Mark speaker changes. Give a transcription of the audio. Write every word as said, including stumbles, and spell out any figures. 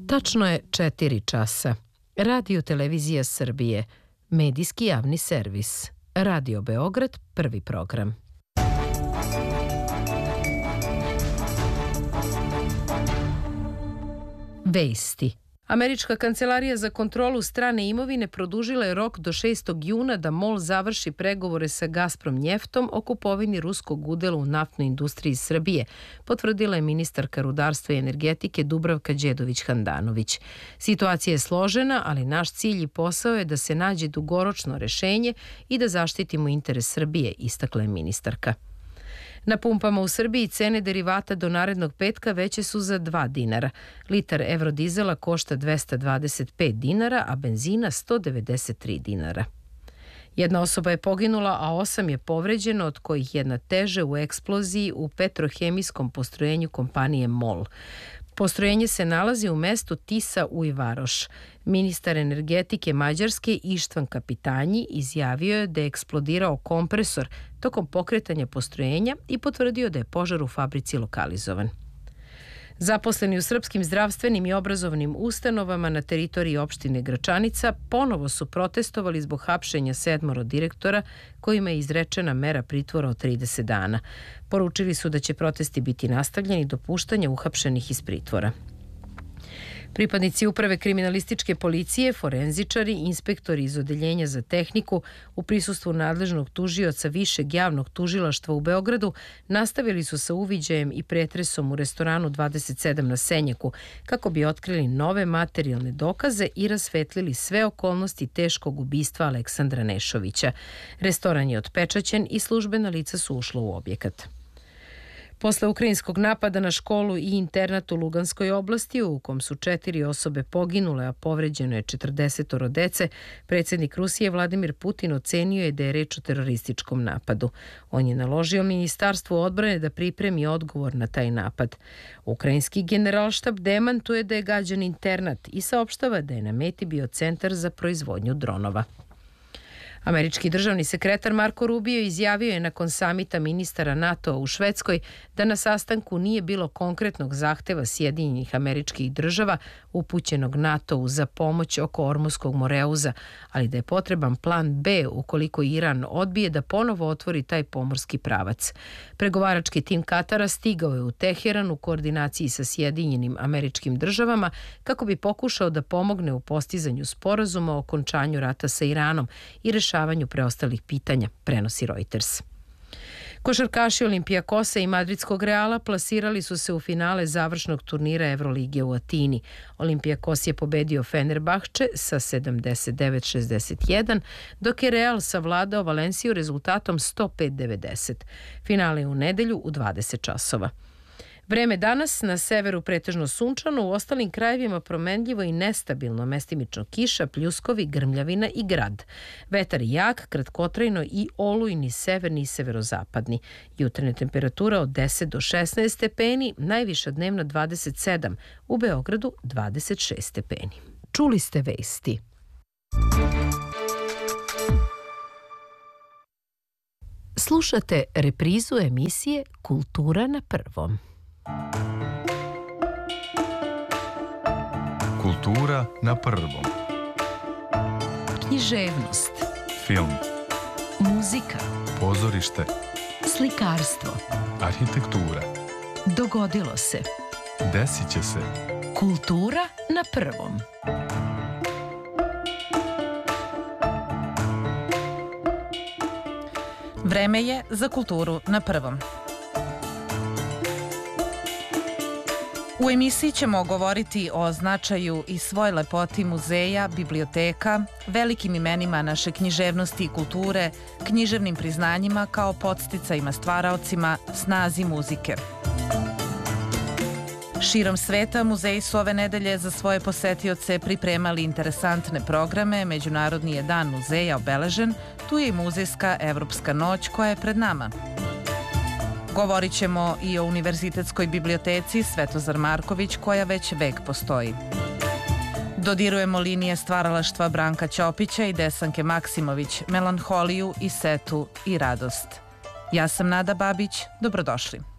Speaker 1: Tačno je četiri časa. Radio Televizija Srbije, medijski javni servis. Radio Beograd, prvi program. Vesti. Američka kancelarija za kontrolu strane imovine produžila je rok do šestog juna da MOL završi pregovore sa Gazprom njeftom o kupovini ruskog udela u naftnoj industriji Srbije, potvrdila je ministarka rudarstva i energetike Dubravka Đedović-Handanović. Situacija je složena, ali naš cilj i posao je da se nađe dugoročno rešenje i da zaštitimo interes Srbije, istakla je ministarka. Na pumpama u Srbiji cene derivata do narednog petka veće su za dva dinara. Litar evrodizela košta dvesta dvadeset pet dinara, a benzina sto devedeset tri dinara. Jedna osoba je poginula, a osam je povređeno, od kojih jedna teže u eksploziji u petrohemijskom postrojenju kompanije MOL. Postrojenje se nalazi u mestu Tisa u Ivaroš. Ministar energetike Mađarske Ištvan Kapitanji izjavio je da je eksplodirao kompresor tokom pokretanja postrojenja i potvrdio da je požar u fabrici lokalizovan. Zaposleni u srpskim zdravstvenim i obrazovnim ustanovama na teritoriji opštine Gračanica ponovo su protestovali zbog hapšenja sedmoro direktora kojima je izrečena mera pritvora od trideset dana. Poručili su da će protesti biti nastavljeni do puštanja uhapšenih iz pritvora. Pripadnici Uprave kriminalističke policije, forenzičari, inspektori iz Odeljenja za tehniku u prisustvu nadležnog tužioca Višeg javnog tužilaštva u Beogradu nastavili su sa uviđajem i pretresom u restoranu dvadeset sedam na Senjaku kako bi otkrili nove materijalne dokaze i rasvetlili sve okolnosti teškog ubistva Aleksandra Nešovića. Restoran je otpečaćen i službena lica su ušla u objekat. Posle ukrajinskog napada na školu i internat u Luganskoj oblasti, u kom su četiri osobe poginule, a povređeno je četrdesetoro dece, predsjednik Rusije Vladimir Putin ocenio je da je reč o terorističkom napadu. On je naložio Ministarstvu odbrane da pripremi odgovor na taj napad. Ukrajinski generalštab demantuje da je gađan internat i saopštava da je na meti bio centar za proizvodnju dronova. Američki državni sekretar Marko Rubio izjavio je nakon samita ministara NATO u Švedskoj da na sastanku nije bilo konkretnog zahteva Sjedinjenih Američkih Država upućenog NATO-u za pomoć oko Ormuskog Moreuza, ali da je potreban plan B ukoliko Iran odbije da ponovo otvori taj pomorski pravac. Pregovarački tim Katara stigao je u Teheran u koordinaciji sa Sjedinjenim Američkim Državama kako bi pokušao da pomogne u postizanju sporazuma o okončanju rata sa Iranom i rešavanju preostalih pitanja, prenosi Reuters. Košarkaši Olimpijakosa i Madridskog Reala plasirali su se u finale završnog turnira Evrolige u Atini. Olimpijakos je pobedio Fenerbahče sa sedamdeset devet šezdeset jedan, dok je Real savladao Valenciju rezultatom sto pet devedeset. Finale je u nedelju u dvadeset časova. Vreme danas, na severu pretežno sunčano, u ostalim krajevima promenljivo i nestabilno, mestimično kiša, pljuskovi, grmljavina i grad. Vetar jak, kratkotrajno i olujni severni i severozapadni. Jutarnja temperatura od deset do šesnaest stepeni, najviša dnevna dvadeset sedam, u Beogradu dvadeset šest stepeni. Čuli ste vesti. Slušate reprizu emisije Kultura na prvom.
Speaker 2: Kultura na prvom.
Speaker 1: Književnost,
Speaker 2: film,
Speaker 1: muzika,
Speaker 2: pozorište,
Speaker 1: slikarstvo,
Speaker 2: arhitektura.
Speaker 1: Dogodilo se.
Speaker 2: Desit će se.
Speaker 1: Kultura na prvom.
Speaker 3: Vreme je za kulturu na prvom. U emisiji ćemo govoriti o značaju i svoj lepoti muzeja, biblioteka, velikim imenima naše književnosti i kulture, književnim priznanjima kao podsticajima stvaraocima, snazi muzike. Širom sveta muzeji su ove nedelje za svoje posetioce pripremali interesantne programe. Međunarodni je dan muzeja obeležen, tu je i muzejska Evropska noć koja je pred nama. Govorit ćemo i o Univerzitetskoj biblioteci Svetozar Marković koja već vek postoji. Dodirujemo linije stvaralaštva Branka Ćopića i Desanke Maksimović, melanholiju i setu i radost. Ja sam Nada Babić, dobrodošli.